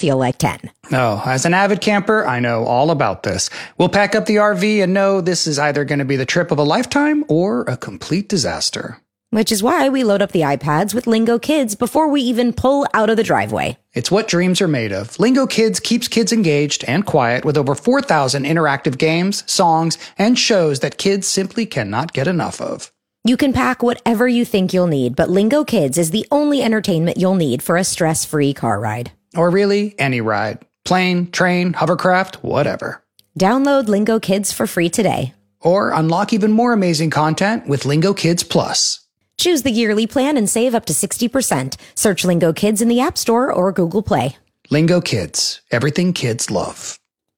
feel like 10. Oh, as an avid camper, I know all about this. We'll pack up the RV and know this is either going to be the trip of a lifetime or a complete disaster. Which is why we load up the iPads with Lingo Kids before we even pull out of the driveway. It's what dreams are made of. Lingo Kids keeps kids engaged and quiet with over 4,000 interactive games, songs, and shows that kids simply cannot get enough of. You can pack whatever you think you'll need, but Lingo Kids is the only entertainment you'll need for a stress-free car ride. Or really, any ride. Plane, train, hovercraft, whatever. Download Lingo Kids for free today. Or unlock even more amazing content with Lingo Kids Plus. Choose the yearly plan and save up to 60%. Search Lingo Kids in the App Store or Google Play. Lingo Kids. Everything kids love.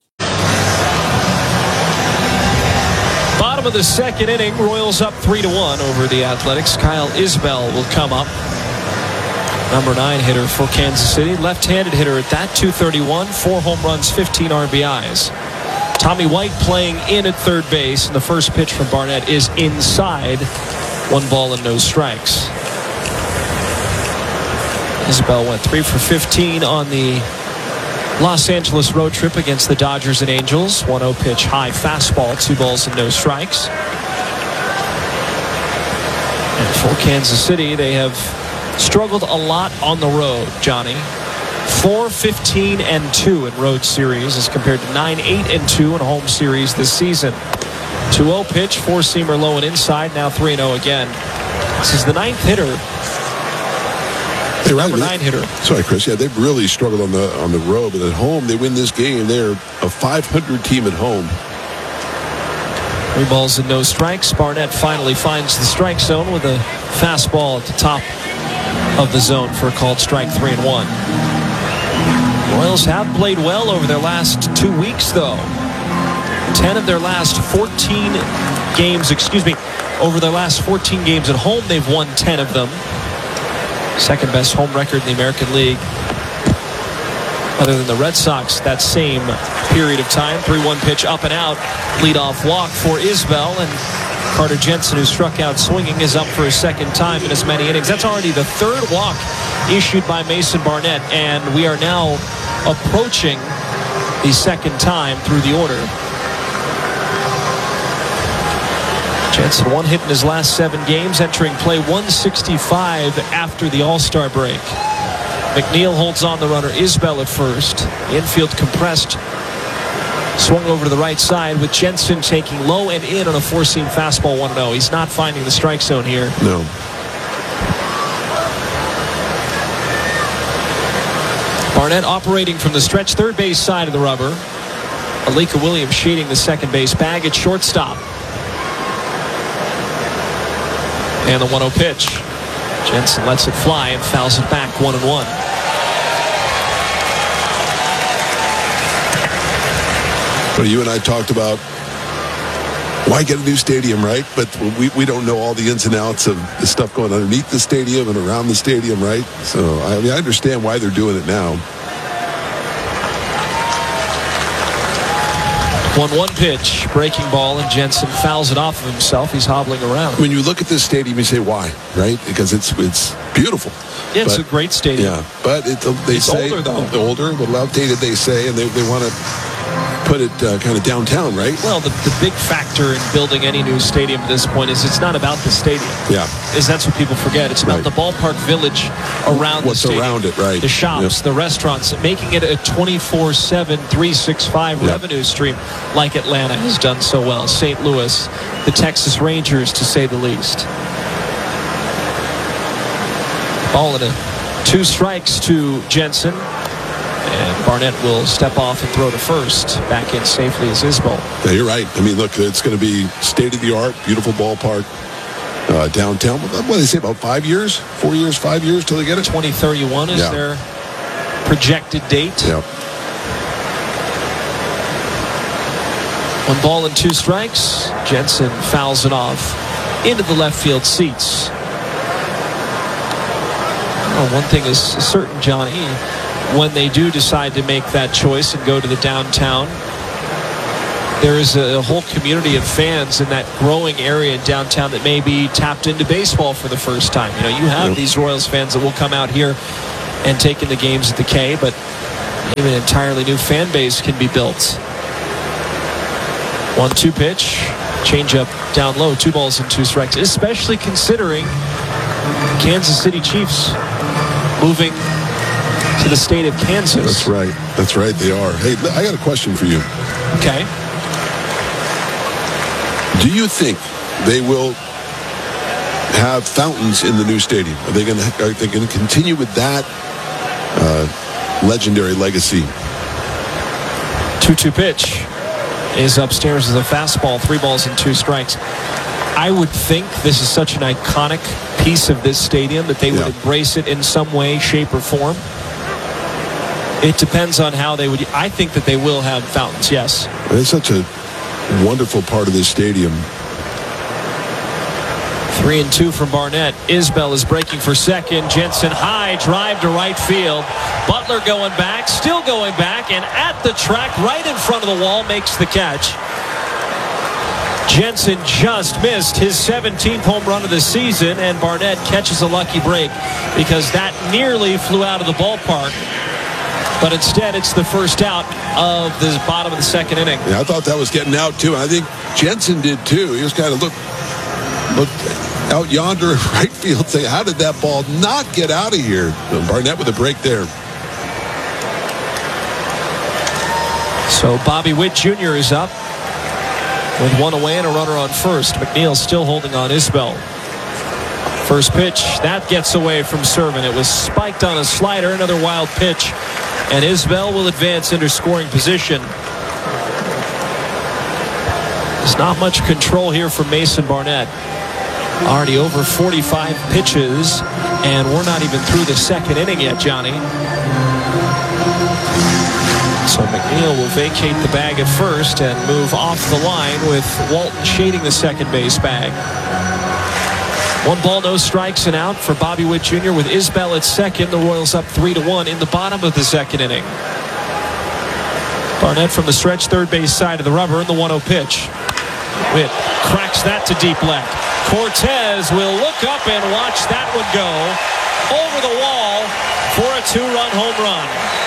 Bottom of the second inning, Royals up 3-1 over the Athletics. Kyle Isbell will come up. Number 9 hitter for Kansas City. Left-handed hitter at that, 231, 4 home runs, 15 RBIs. Tommy White playing in at third base, and the first pitch from Barnett is inside. 1 ball and no strikes. Isbell went 3 for 15 on the Los Angeles road trip against the Dodgers and Angels. 1-0 pitch, high fastball, 2 balls and no strikes. And for Kansas City, they have struggled a lot on the road, Johnny. 4-15-2 in road series as compared to 9-8-2 in home series this season. 2-0 pitch, 4-seamer low and inside, now 3-0 again. This is the 9th hitter. Hey, Number 9 hitter. Sorry, Chris. Yeah, they've really struggled on the road, but at home they win this game. They're a 500 team at home. 3 balls and no strikes. Barnett finally finds the strike zone with a fastball at the top of the zone for a called strike 3-1. Royals have played well over their last 2 weeks, though. 10 of their last 14 games, over their last 14 games at home, they've won 10 of them. Second best home record in the American League, other than the Red Sox, that same period of time. 3-1 pitch up and out. Leadoff walk for Isbell, and Carter Jensen, who struck out swinging, is up for a second time in as many innings. That's already the 3rd walk issued by Mason Barnett, and we are now approaching the 2nd time through the order. Jensen 1 hit in his last 7 games, entering play 165 after the All-Star break. McNeil holds on the runner. Isbell at first. The infield compressed. Swung over to the right side with Jensen taking low and in on a 4-seam fastball 1-0. He's not finding the strike zone here. No. Barnett operating from the stretch third base side of the rubber. Alika Williams shading the second base bag at shortstop. And the 1-0 pitch. Jensen lets it fly and fouls it back 1-1. Well, you and I talked about why get a new stadium, right? But we don't know all the ins and outs of the stuff going underneath the stadium and around the stadium, right? So, I understand why they're doing it now. 1-1 pitch, breaking ball, and Jensen fouls it off of himself. He's hobbling around. When you look at this stadium, you say, why, right? Because it's beautiful. Yeah, it's a great stadium. Yeah, but they say older, though. Older, a little outdated, they say, and they want to put it kind of downtown, right? Well, the big factor in building any new stadium at this point is it's not about the stadium. Yeah. That's what people forget. It's about the ballpark village around What's the stadium. Around it, right. The shops, the restaurants, making it a 24/7, 365 revenue stream like Atlanta has done so well. St. Louis, the Texas Rangers, to say the least. Ball in 2 strikes to Jensen. And Barnett will step off and throw to first. Back in safely as Isbell. Yeah, you're right. I mean, look, it's going to be state-of-the-art, beautiful ballpark downtown. What do they say, about 5 years? 4 years, 5 years till they get it? 2031 is their projected date. Yeah. 1 ball and 2 strikes. Jensen fouls it off into the left field seats. Well, one thing is certain, Johnny. When they do decide to make that choice and go to the downtown, there is a whole community of fans in that growing area in downtown that may be tapped into baseball for the first time. You have these Royals fans that will come out here and take in the games at the K, but Even an entirely new fan base can be built. 1-2 pitch. Changeup down low. 2 balls and 2 strikes. Especially considering Kansas City Chiefs moving to the state of Kansas. That's right. That's right. They are. Hey, I got a question for you. Okay. Do you think they will have fountains in the new stadium? Are they going to continue with that legendary legacy? 2-2 pitch is upstairs as a fastball. 3 balls and 2 strikes. I would think this is such an iconic piece of this stadium that they would embrace it in some way, shape, or form. It depends on how they would. I think that they will have fountains, yes. It's such a wonderful part of this stadium. 3-2 from Barnett. Isbell is breaking for second. Jensen high drive to right field. Butler going back, still going back, and at the track right in front of the wall makes the catch. Jensen just missed his 17th home run of the season, and Barnett catches a lucky break because that nearly flew out of the ballpark. But instead, it's the first out of the bottom of the second inning. Yeah, I thought that was getting out, too. I think Jensen did, too. He was kind of looked out yonder in right field saying, how did that ball not get out of here? Barnett with a break there. So Bobby Witt Jr. is up with 1 away and a runner on first. McNeil still holding on Isbell. First pitch, that gets away from Servant. It was spiked on a slider, another wild pitch. And Isbell will advance into scoring position. There's not much control here from Mason Barnett. Already over 45 pitches, and we're not even through the second inning yet, Johnny. So McNeil will vacate the bag at first and move off the line with Walton shading the second base bag. 1 ball, no strikes and out for Bobby Witt Jr. with Isbell at second. The Royals up 3-1 in the bottom of the second inning. Barnett from the stretch third base side of the rubber in the 1-0 pitch. Witt cracks that to deep left. Cortez will look up and watch that one go over the wall for a 2-run home run.